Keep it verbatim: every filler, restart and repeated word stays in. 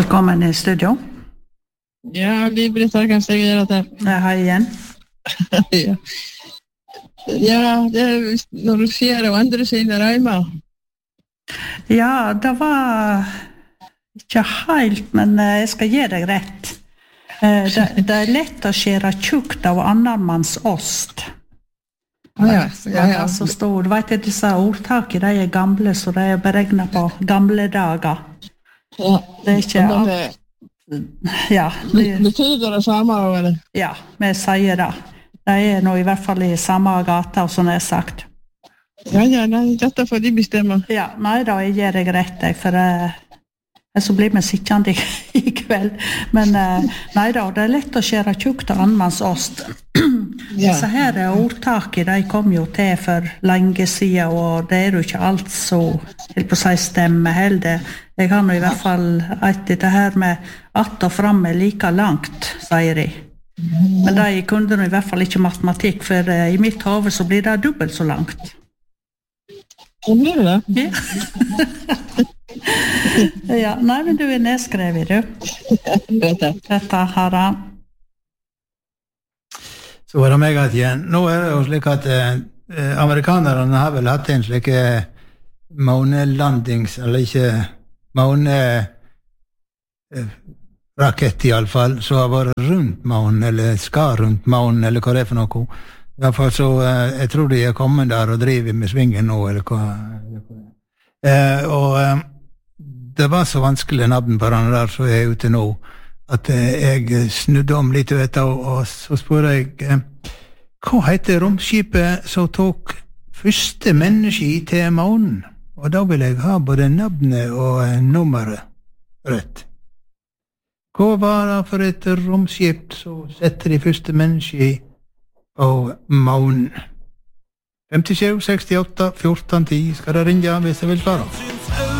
Velkommen i studio. Ja, Liv-Britt her kan jeg gjøre det. Hei igjen. ja. ja, det er når du sier å endre sine reimer. Ja, det var ikke helt, men jeg skal gi deg rett. Det, det er lett å skjere tjukt av annenmanns ost. Ah, ja, ja, ja. Så stor. Du vet at disse ordtakene, de er gamle, så de er beregnet på gamle dager. Ja, det er ikke alt. Ja, det betyder det samme, eller? Ja, vi sier det. De er nå i hvert fall i samme gata, som jeg har sagt. Ja, ja, nei, dette får de bestemme. Ja, nei da, jeg gir deg rett, jeg, for uh, så blir vi sittende i, i kveld. Men uh, nei da, det er lett å skjere tjukt av annenmanns ost. Ja. Så her er ordtaket, de kom jo til for lenge siden, og det er jo ikke alt så, helt på seg stemme heller. Jeg har nå i hvert fall et dette her med att og fram er like langt, sier de. Men de kunne nå i hvert fall ikke matematikk, for uh, i mitt hode så blir det dobbelt så langt. Hvor blir det? Ja. ja, nei, men du er nedskrevet, du. Dette har han. Så var det meg at igjen. Nå er det jo slik at eh, amerikanerne har vel hatt en slik månelandings, eller ikke måne eh, rakett i alle fall, så har vært rundt månen, eller skal rundt månen, eller hva det er for noe. I hvert fall så, eh, jeg tror de er kommet der og driver med svingen nå, eller hva. Eh, og eh, det var så vanskelig navn på den der som er ute nå, at jeg snudde om litt, vet du, og så spør jeg, hva heter romskipet som tok første menneske til månen? Og da vil jeg ha både navnet og nummeret rett. Hva var det for et romskip som setter de første menneske på månen? femtisju sekstiåtte fjorten ti skal det ringe hvis jeg vil svare.